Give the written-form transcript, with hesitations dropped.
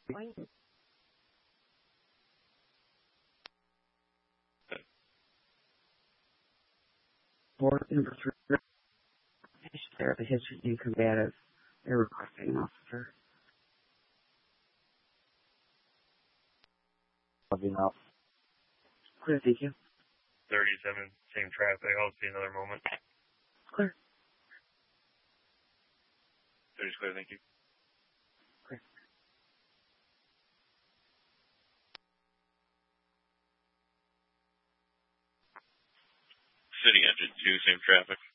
Board number 3, there, the history and combative. They're requesting an officer. Clear, thank you. 37, same traffic. I'll see another moment. Clear. 30's clear, thank you. Clear. City engine 2, same traffic.